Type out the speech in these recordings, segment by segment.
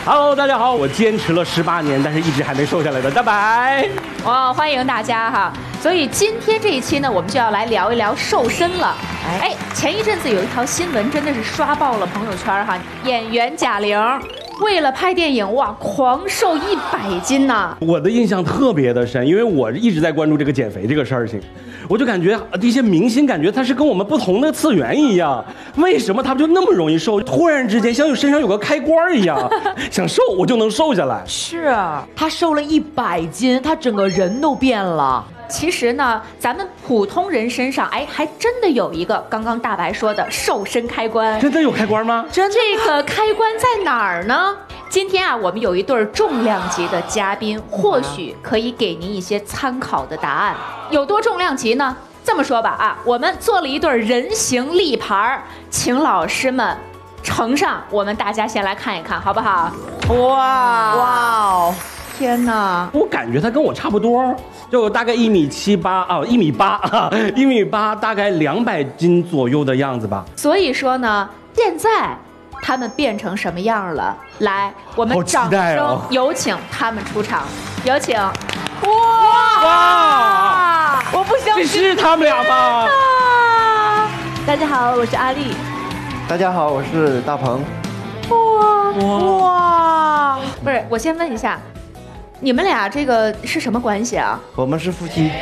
Hello， 大家好，我坚持了18年，但是一直还没瘦下来的大白。 哦，欢迎大家哈！所以今天这一期呢，我们就要来聊一聊瘦身了。哎，前一阵子有一条新闻真的是刷爆了朋友圈哈，演员贾玲为了拍电影哇，狂瘦100斤呐！ 我的印象特别的深，因为我一直在关注这个减肥这个事情。我就感觉这些明星感觉他是跟我们不同的次元一样，为什么他们就那么容易瘦？突然之间像有身上有个开关一样，想瘦我就能瘦下来。 是啊，他瘦了100斤，他整个人都变了。 其实呢，咱们普通人身上，哎，还真的有一个刚刚大白说的瘦身开关。 真的有开关吗？ 这个开关在哪儿呢？今天啊，我们有一对重量级的嘉宾，或许可以给您一些参考的答案。有多重量级呢？这么说吧啊，我们做了一对人形立牌，请老师们呈上，我们大家先来看一看，好不好？ 哇，天哪！ 我感觉他跟我差不多，就大概1.78米啊，1.8米，大概200斤左右的样子吧。 所以说呢，现在他们变成什么样了？来，我们掌声有请他们出场，有请。 哇！ 我不相信， 这是他们俩吗？ 大家好，我是阿丽。 大家好，我是大鹏。 哇！ 不是，我先问一下，你们俩这个是什么关系啊？ 我们是夫妻。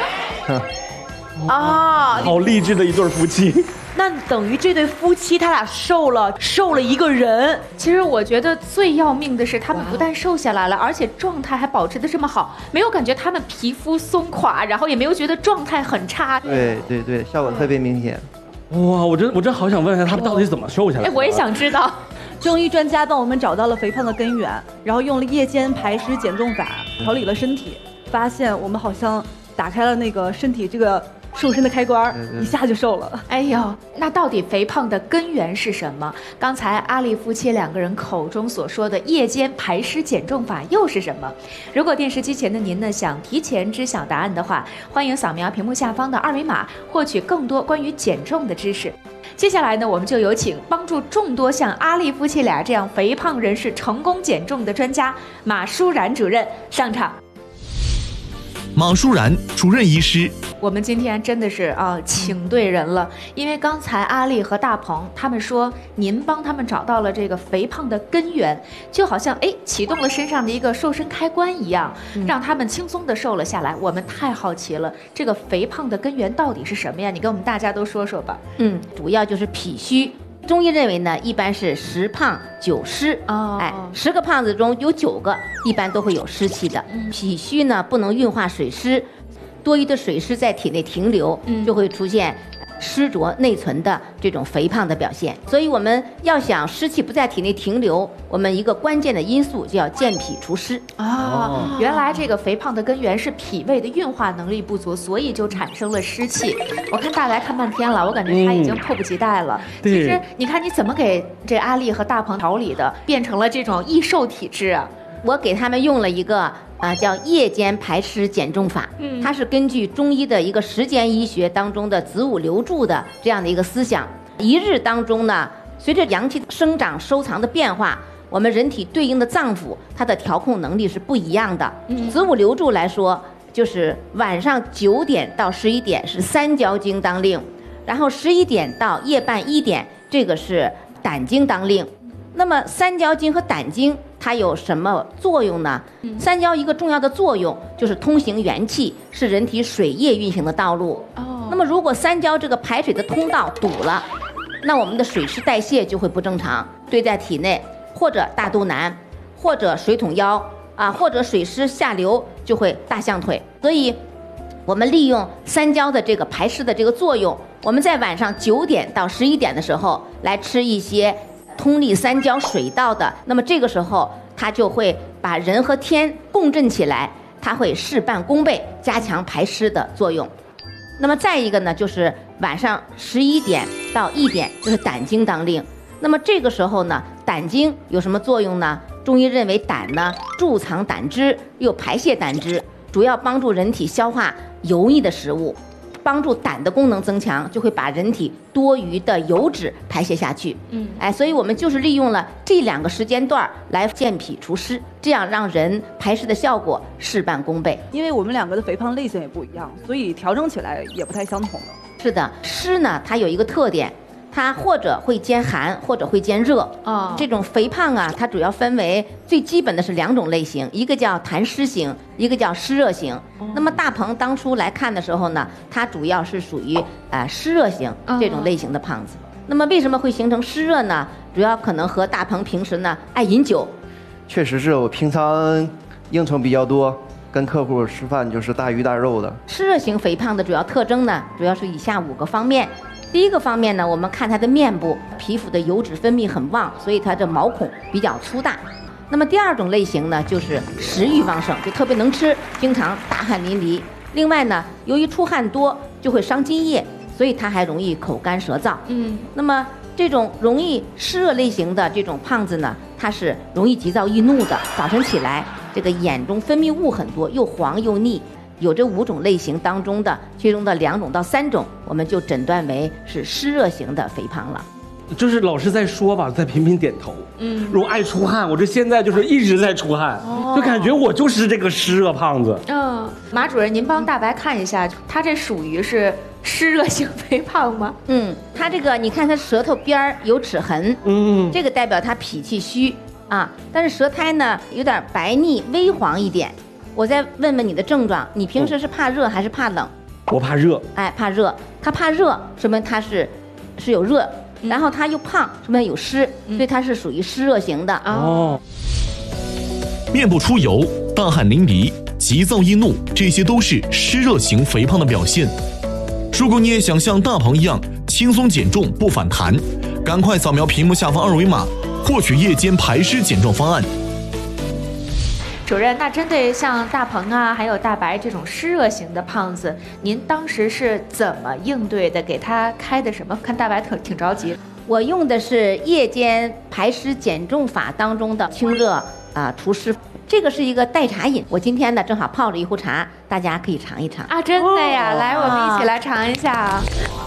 啊， 好励志的一对夫妻。 那等于这对夫妻他俩瘦了一个人。 其实我觉得最要命的是，他们不但瘦下来了，而且状态还保持得这么好，没有感觉他们皮肤松垮，然后也没有觉得状态很差。 对，效果特别明显。 哇，我真好想问一下，他们到底是怎么瘦下来的？ 哎，我也想知道。 中医专家帮我们找到了肥胖的根源，然后用了夜间排湿减重法调理了身体，发现我们好像打开了那个身体这个瘦身的开关，一下就瘦了。 哎呦，那到底肥胖的根源是什么？刚才阿丽夫妻2个人口中所说的夜间排湿减重法又是什么？如果电视机前的您呢想提前知晓答案的话，欢迎扫描屏幕下方的2维码，获取更多关于减重的知识。接下来呢，我们就有请帮助众多像阿丽夫妻俩这样肥胖人士成功减重的专家马舒然主任上场。 马舒然主任医师， 我们今天真的是请对人了，因为刚才阿丽和大鹏他们说您帮他们找到了这个肥胖的根源，就好像启动了身上的一个瘦身开关一样，让他们轻松的瘦了下来。我们太好奇了，这个肥胖的根源到底是什么呀？你跟我们大家都说说吧。 主要就是脾虚。中医认为呢，一般是10胖9湿，10个胖子中有9个一般都会有湿气的。脾虚呢不能运化水湿，多余的水湿在体内停留，就会出现湿浊内存的这种肥胖的表现。所以我们要想湿气不在体内停留，我们一个关键的因素就要健脾除湿。 原来这个肥胖的根源是脾胃的运化能力不足，所以就产生了湿气。我看大白看半天了，我感觉他已经迫不及待了。其实你看你怎么给这阿丽和大鹏调理的，变成了这种易瘦体质啊？ 我给他们用了一个叫夜间排湿减重法，它是根据中医的一个时间医学当中的子午流注的这样的一个思想。一日当中呢，随着阳气生长收藏的变化，我们人体对应的脏腑它的调控能力是不一样的。子午流注来说，就是晚上9点到11点是三焦经当令，然后11点到夜半1点这个是胆经当令。那么三焦经和胆经它有什么作用呢？三焦一个重要的作用就是通行元气，是人体水液运行的道路。那么如果三焦这个排水的通道堵了，那我们的水湿代谢就会不正常，堆在体内，或者大肚腩，或者水桶腰或者水湿下流就会大象腿。所以我们利用三焦的这个排湿的这个作用，我们在晚上9点到11点的时候来吃一些通利三焦水道的，那么这个时候它就会把人和天共振起来，它会事半功倍，加强排湿的作用。那么再一个呢，就是晚上11点到1点就是胆经当令。那么这个时候呢，胆经有什么作用呢？中医认为胆呢贮藏胆汁，又排泄胆汁，主要帮助人体消化油腻的食物。 帮助胆的功能增强，就会把人体多余的油脂排泄下去。所以我们就是利用了这2个时间段来健脾除湿，这样让人排湿的效果事半功倍。 因为我们2个的肥胖类型也不一样，所以调整起来也不太相同了。 是的，湿呢，它有一个特点，它或者会兼寒，或者会兼热。这种肥胖啊，它主要分为最基本的是2种类型，一个叫痰湿型，一个叫湿热型。那么大鹏当初来看的时候呢，它主要是属于湿热型这种类型的胖子。那么为什么会形成湿热呢？主要可能和大鹏平时呢爱饮酒。 确实是我平常应酬比较多，跟客户吃饭就是大鱼大肉的。 湿热型肥胖的主要特征呢，主要是以下5个方面。第一个方面呢，我们看它的面部皮肤的油脂分泌很旺，所以它的毛孔比较粗大。那么第2种类型呢，就是食欲旺盛，就特别能吃，经常大汗淋漓。另外呢，由于出汗多就会伤津液，所以它还容易口干舌燥。那么这种容易湿热类型的这种胖子呢，它是容易急躁易怒的，早晨起来这个眼中分泌物很多，又黄又腻。有这5种类型当中的其中的2种到3种，我们就诊断为是湿热型的肥胖了。 就是老师在说吧，在频频点头。如果爱出汗，我这现在就是一直在出汗，就感觉我就是这个湿热胖子。 马主任，您帮大白看一下，他这属于是湿热型肥胖吗？ 他这个你看他舌头边有齿痕，这个代表他脾气虚啊，但是舌苔呢有点白腻微黄一点。我再问问你的症状，你平时是怕热还是怕冷？ 我怕热。 怕热。他怕热，说明他是有热，然后他又胖，说明有湿，所以他是属于湿热型的。 面部出油、大汗淋漓、急躁易怒，这些都是湿热型肥胖的表现。如果你也想像大鹏一样轻松减重不反弹，赶快扫描屏幕下方2维码，获取夜间排湿减重方案。 主任，那针对像大鹏啊，还有大白这种湿热型的胖子，您当时是怎么应对的？给他开的什么？看大白挺着急。 我用的是夜间排湿减重法当中的清热除湿，这个是一个代茶饮。我今天呢正好泡着一壶茶，大家可以尝一尝啊！真的呀，来，我们一起来尝一下啊。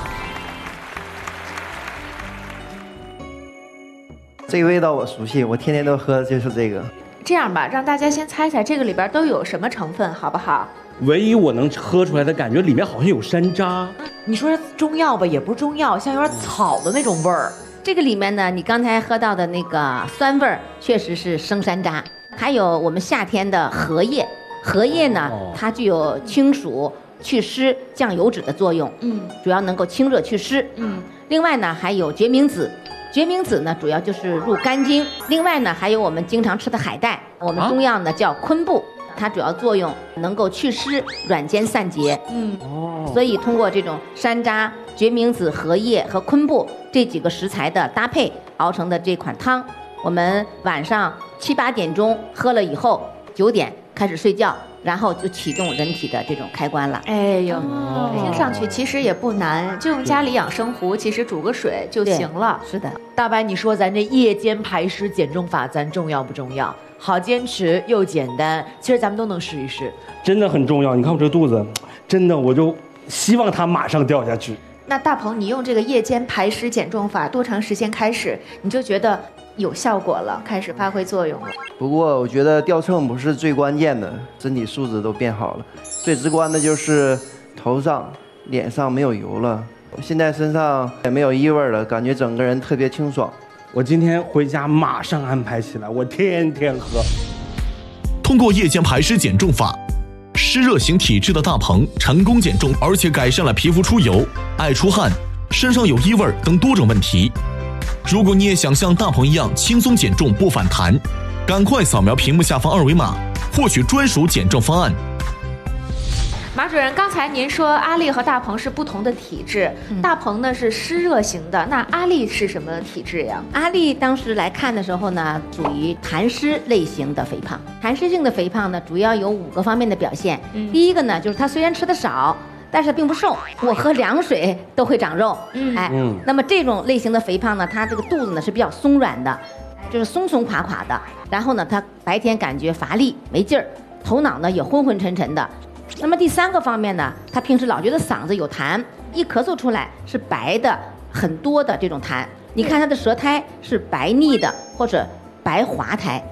这个味道我熟悉，我天天都喝，就是这个。 这样吧，让大家先猜猜这个里边都有什么成分，好不好？ 唯一我能喝出来的感觉，里面好像有山楂。 你说是中药吧，也不是中药，像有点草的那种味儿。 这个里面呢，你刚才喝到的那个酸味儿，确实是生山楂。还有我们夏天的荷叶，荷叶呢，它具有清暑、祛湿、降油脂的作用。主要能够清热祛湿。另外呢，还有决明子。决明子呢，主要就是入肝经。另外呢，还有我们经常吃的海带，我们中药呢叫昆布，它主要作用能够祛湿、软坚散结。所以通过这种山楂、决明子、荷叶和昆布这几个食材的搭配熬成的这款汤，我们晚上7、8点钟喝了以后，9点开始睡觉，然后就启动人体的这种开关了。 哎呦，听上去其实也不难，就用家里养生壶，其实煮个水就行了。 是的， 大白，你说咱这夜间排湿减重法，咱重要不重要？好坚持又简单，其实咱们都能试一试。 真的很重要。你看我这肚子，真的我就希望它马上掉下去。 那大鹏，你用这个夜间排湿减重法多长时间开始你就觉得有效果了，开始发挥作用了？ 不过我觉得掉秤不是最关键的，身体素质都变好了。最直观的就是头上、脸上没有油了，现在身上也没有异味了，感觉整个人特别清爽。 我今天回家马上安排起来，我天天喝。 通过夜间排湿减重法，湿热型体质的大鹏成功减重，而且改善了皮肤出油、爱出汗、身上有异味等多种问题。如果你也想像大鹏一样轻松减重不反弹，赶快扫描屏幕下方2维码，获取专属减重方案。 马主任，刚才您说阿丽和大鹏是不同的体质，大鹏呢是湿热型的，那阿丽是什么体质呀？ 阿丽当时来看的时候呢，属于痰湿类型的肥胖。痰湿性的肥胖呢，主要有5个方面的表现。第一个呢，就是他虽然吃的少，但是并不瘦，我喝凉水都会长肉。那么这种类型的肥胖呢，他这个肚子呢是比较松软的，就是松松垮垮的。然后呢，他白天感觉乏力没劲儿，头脑呢也昏昏沉沉的。 那么第3个方面呢，他平时老觉得嗓子有痰，一咳嗽出来是白的很多的这种痰。你看他的舌苔是白腻的或者白滑苔，